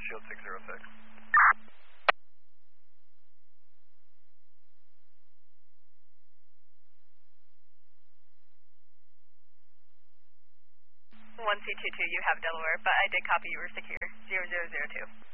Shield 606. 1C22, you have Delaware, but I did copy you were secure. 0002.